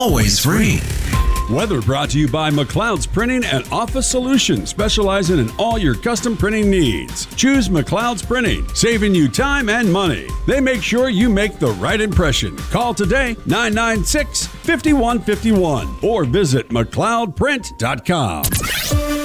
always free. Weather brought to you by McLeod's Printing and Office Solutions, specializing in all your custom printing needs. Choose McLeod's Printing, saving you time and money. They make sure you make the right impression. Call today, 996-5151, or visit McLeodPrint.com.